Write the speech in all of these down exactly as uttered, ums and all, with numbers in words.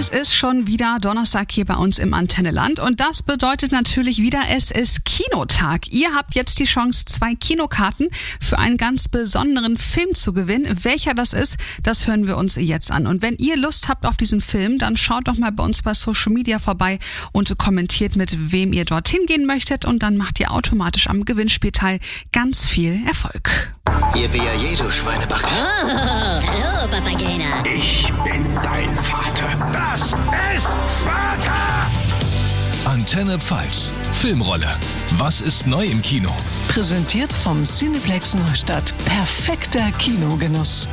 Es ist schon wieder Donnerstag hier bei uns im Antenneland und das bedeutet natürlich wieder, es ist Kinotag. Ihr habt jetzt die Chance, zwei Kinokarten für einen ganz besonderen Film zu gewinnen. Welcher das ist, das hören wir uns jetzt an. Und wenn ihr Lust habt auf diesen Film, dann schaut doch mal bei uns bei Social Media vorbei und kommentiert, mit wem ihr dorthin gehen möchtet, und dann macht ihr automatisch am Gewinnspiel teil. Ganz viel Erfolg. Ihr Biaye, du Schweinebacke. Oh, hallo, Papagena. Ich bin dein Vater. Das ist Sparta! Antenne Pfalz. Filmrolle. Was ist neu im Kino? Präsentiert vom Cineplex Neustadt. Perfekter Kinogenuss.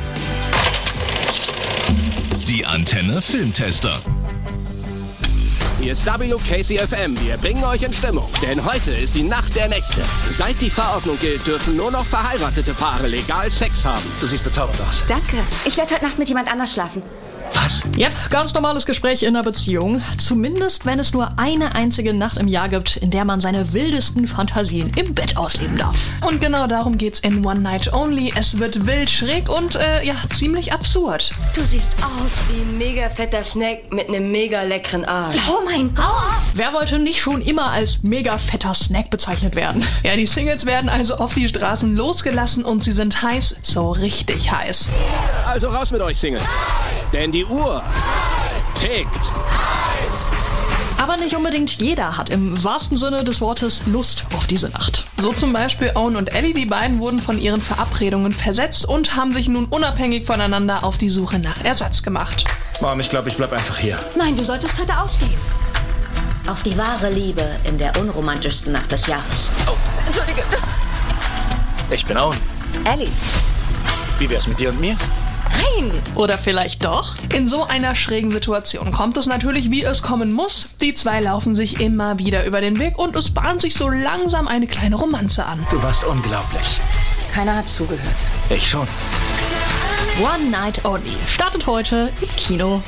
Die Antenne Filmtester. Hier ist W K C F M. Wir bringen euch in Stimmung. Denn heute ist die Nacht der Nächte. Seit die Verordnung gilt, dürfen nur noch verheiratete Paare legal Sex haben. Du siehst bezaubernd aus. Danke. Ich werde heute Nacht mit jemand anders schlafen. Was? Yep, ganz normales Gespräch in einer Beziehung. Zumindest, wenn es nur eine einzige Nacht im Jahr gibt, in der man seine wildesten Fantasien im Bett ausleben darf. Und genau darum geht's in One Night Only. Es wird wild, schräg und, äh, ja, ziemlich absurd. Du siehst aus wie ein mega fetter Snack mit einem mega leckeren Arsch. Oh mein Gott! Wer wollte nicht schon immer als mega fetter Snack bezeichnet werden? Ja, die Singles werden also auf die Straßen losgelassen und sie sind heiß, so richtig heiß. Also raus mit euch, Singles. Denn die Uhr tickt. Aber nicht unbedingt jeder hat im wahrsten Sinne des Wortes Lust auf diese Nacht. So zum Beispiel Owen und Ellie, die beiden wurden von ihren Verabredungen versetzt und haben sich nun unabhängig voneinander auf die Suche nach Ersatz gemacht. Mom, ich glaube, ich bleib einfach hier. Nein, du solltest heute ausgehen. Auf die wahre Liebe in der unromantischsten Nacht des Jahres. Oh, Entschuldige. ich bin Owen. Ellie. Wie wär's mit dir und mir? Nein! Oder vielleicht doch? In so einer schrägen Situation kommt es natürlich, wie es kommen muss. Die zwei laufen sich immer wieder über den Weg und es bahnt sich so langsam eine kleine Romanze an. Du warst unglaublich. Keiner hat zugehört. Ich schon. One Night Only startet heute im Kino.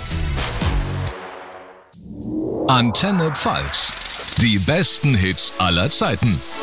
Antenne Pfalz. Die besten Hits aller Zeiten.